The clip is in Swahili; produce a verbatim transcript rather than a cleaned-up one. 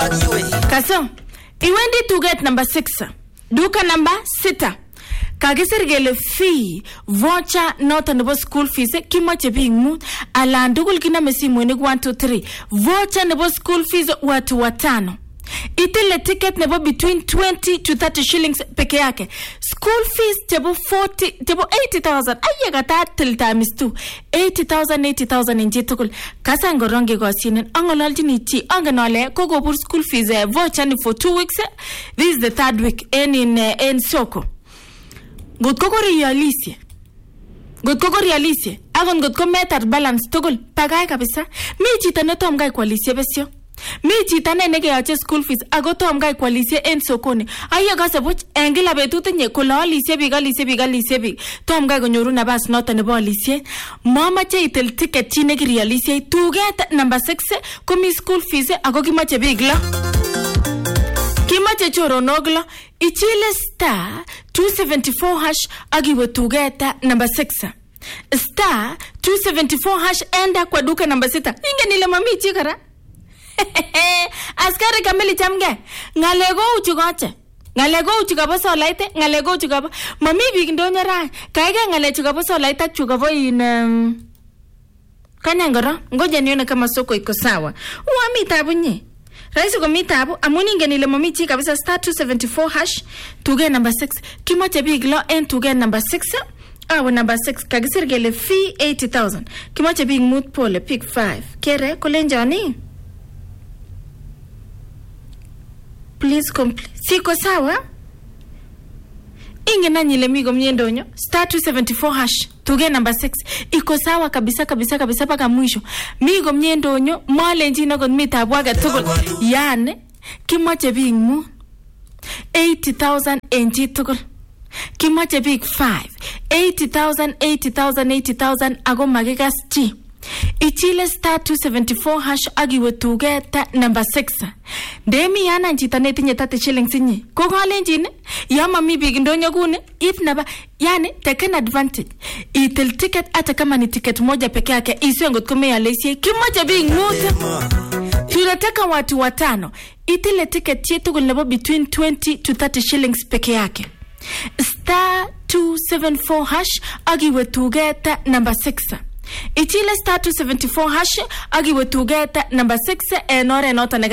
Kaso, iwendi tuget number six. Duka number sita. Kagisir gele fee voucher noto nebo school fees kimoche biik mut alan tugul kiname simoinik one two three voucher nebo school fees watu watano. Itile ticket nebo between twenty to thirty shillings peke yake. School fees tebo forty tebo eighty thousand. Aye kata till times two. eighty thousand eighty thousand inji tukul. Kasa ngoronge gosinin angololjini chi angenole kogo pur school fees uh, voucher ni for two weeks. This is the third week in in uh, in soko. God koko realisye. God koko realisye. Agon god ko meter balance tugul pagay kabisa. Mi chita ne tom gai kwalisye besyo. Mi chita ne nege yache school fees ago tom gai kwalisye en sokoni. Aye gase buch engila betut nye kula alisye biga alisye biga alisye biga. Tom gai konyoru nabas nota nebo alisye. Mama che itel ticket chi negi realisye. Tuget number six komi school fees ago kimache bigla. Kimache choro nogla. Ichile star two seventy-four hash agiwe tugeta number six. Star two seventy-four hash enda kwa duka number sita. Inge nile mami chikara. Askari kamili chamge. Ngalego uchugoche. Ngalego uchugabo so laite. Ngalego uchugabo. Mami bigindo nyara. Kaige ngale chugabo so laite chugabo in... Um, kanyangara. Ngoja nione kama soko iko sawa. Uwami tabu nye. Raisi komi tabu, amuni inge nile mami chika bisa star two seventy-four hash, tuge number six. Kimoche big law and tuge number six. Awa number six, kagisir gele fee eighty thousand. Kimoche big mood pole, pick five. Kere, kolenjani? Please complete. Siko sawa? Inge na nyile migo mnyendonyo. Star two seventy-four hash. Tuge number six. Iko sawa kabisa kabisa kabisa paka mwisho. Migo mnyendonyo. Mwale njina kon mita waga tugul. Yane. Kimoche big mu. eighty thousand enji tugul. Kimoche big five. eighty thousand, eighty thousand, eighty thousand. Ago magigas chi. Ichile star two seventy-four hash agiwe tugeta number six. Demi yana njita neti nye thirty shillings nye. Kukale njine, yama mi bigindonyo gune, if naba, yani, taken advantage. Itil ticket ata kama ni ticket moja peke yake, isiwe ngot kume ya lesie, kimoja bing muta. Tunataka watu watano. Itile ticket yetu gulnebo between twenty to thirty shillings peke yake. Star two seventy-four hash agiwe tugeta number six. Ichile star two seventy-four hash agiwe tugeta number six enore nota